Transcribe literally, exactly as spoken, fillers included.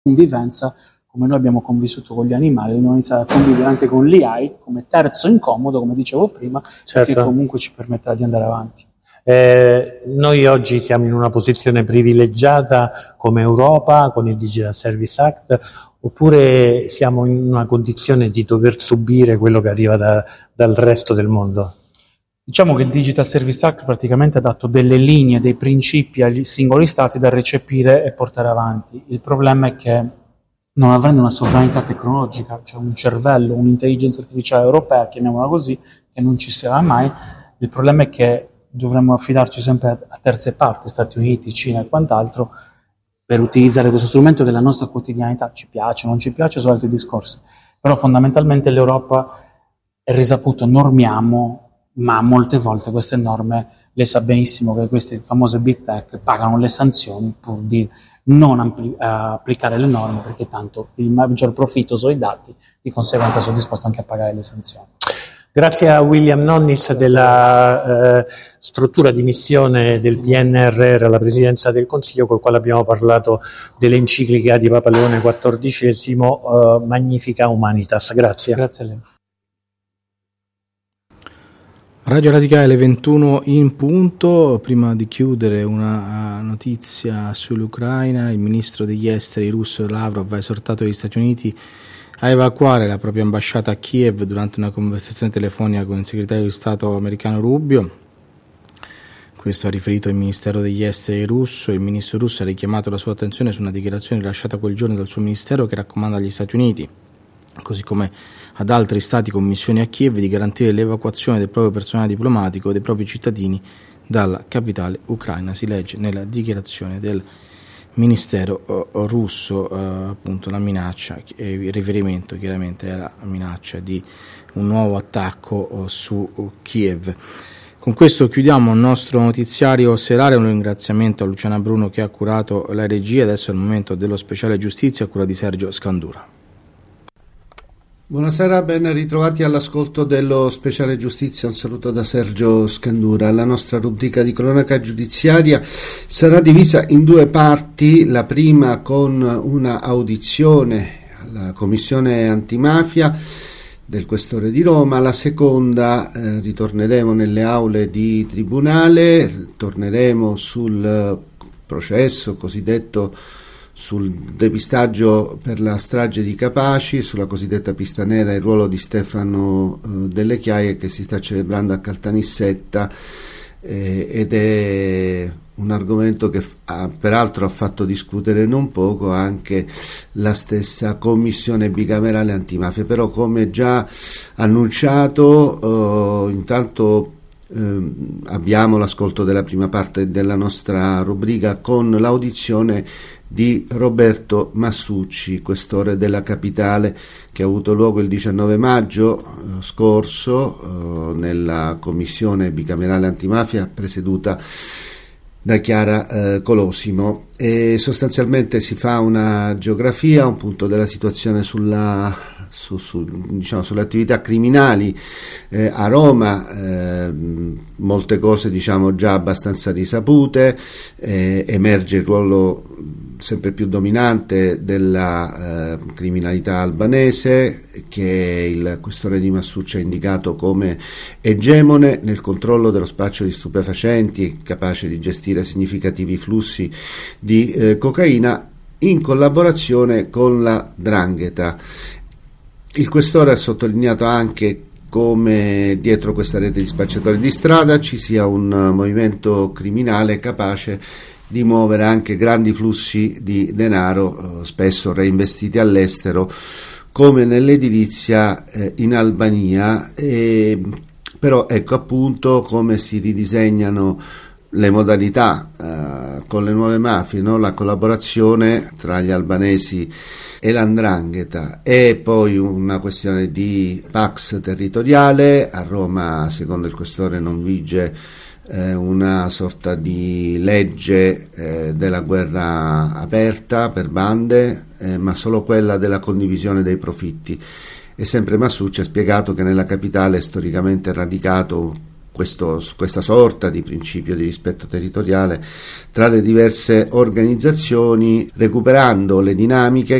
convivenza, come noi abbiamo convissuto con gli animali, dobbiamo iniziare a convivere anche con l'A I come terzo incomodo, come dicevo prima, certo. Che comunque ci permetterà di andare avanti. Eh, noi oggi siamo in una posizione privilegiata come Europa con il Digital Service Act, oppure siamo in una condizione di dover subire quello che arriva da, dal resto del mondo? Diciamo che il Digital Service Act praticamente ha dato delle linee, dei principi agli singoli stati da recepire e portare avanti. Il problema è che, non avendo una sovranità tecnologica, cioè un cervello, un'intelligenza artificiale europea, chiamiamola così, che non ci sarà mai, il problema è che dovremmo affidarci sempre a terze parti, Stati Uniti, Cina e quant'altro, per utilizzare questo strumento che la nostra quotidianità ci piace, non ci piace, sono altri discorsi. Però fondamentalmente l'Europa è risaputo, normiamo, ma molte volte queste norme, lei sa benissimo che queste famose big tech pagano le sanzioni pur di non ampli- uh, applicare le norme, perché tanto il maggior profitto sono i dati, di conseguenza sono disposto anche a pagare le sanzioni. Grazie a William Nonnis Grazie. della eh, struttura di missione del P N R R alla Presidenza del Consiglio, col quale abbiamo parlato dell'enciclica di Papa Leone quattordicesimo, eh, Magnifica Humanitas. Grazie. Grazie a lei. Radio Radicale ventuno in punto. Prima di chiudere, una notizia sull'Ucraina. Il ministro degli esteri russo Lavrov ha esortato gli Stati Uniti a evacuare la propria ambasciata a Kiev durante una conversazione telefonica con il segretario di Stato americano Rubio. Questo ha riferito il Ministero degli Esteri russo. Il ministro russo ha richiamato la sua attenzione su una dichiarazione rilasciata quel giorno dal suo ministero che raccomanda agli Stati Uniti, così come ad altri stati con missioni a Kiev, di garantire l'evacuazione del proprio personale diplomatico e dei propri cittadini dalla capitale ucraina. Si legge nella dichiarazione del Ministero uh, russo, uh, appunto la minaccia, eh, il riferimento chiaramente è la minaccia di un nuovo attacco uh, su uh, Kiev. Con questo chiudiamo il nostro notiziario serale. Un ringraziamento a Luciana Bruno che ha curato la regia. Adesso è il momento dello speciale giustizia a cura di Sergio Scandura. Buonasera, ben ritrovati all'ascolto dello speciale giustizia. Un saluto da Sergio Scandura. La nostra rubrica di cronaca giudiziaria sarà divisa in due parti. La prima con una audizione alla Commissione Antimafia del Questore di Roma. La seconda eh, ritorneremo nelle aule di tribunale, torneremo sul processo cosiddetto sul depistaggio per la strage di Capaci, sulla cosiddetta pista nera, il ruolo di Stefano eh, Delle Chiaie, che si sta celebrando a Caltanissetta, eh, ed è un argomento che ha, peraltro ha fatto discutere non poco anche la stessa Commissione bicamerale antimafia. Però, come già annunciato, eh, intanto eh, abbiamo l'ascolto della prima parte della nostra rubrica con l'audizione di Roberto Massucci, questore della Capitale, che ha avuto luogo il diciannove maggio eh, scorso eh, nella Commissione bicamerale antimafia presieduta da Chiara eh, Colosimo, e sostanzialmente si fa una geografia, un punto della situazione sulla, su, su, diciamo, sulle attività criminali eh, a Roma, eh, molte cose diciamo già abbastanza risapute, eh, emerge il ruolo sempre più dominante della eh, criminalità albanese, che il questore di Massucci ha indicato come egemone nel controllo dello spaccio di stupefacenti, capace di gestire significativi flussi di eh, cocaina in collaborazione con la 'ndrangheta. Il questore ha sottolineato anche come dietro questa rete di spacciatori di strada ci sia un movimento criminale capace di muovere anche grandi flussi di denaro, eh, spesso reinvestiti all'estero, come nell'edilizia eh, in Albania. E, però ecco appunto come si ridisegnano le modalità eh, con le nuove mafie, no? La collaborazione tra gli albanesi e la 'ndrangheta. E poi una questione di pax territoriale. A Roma, secondo il questore, non vige una sorta di legge eh, della guerra aperta per bande, eh, ma solo quella della condivisione dei profitti. E sempre Massucci ha spiegato che nella Capitale è storicamente radicato questo, questa sorta di principio di rispetto territoriale tra le diverse organizzazioni, recuperando le dinamiche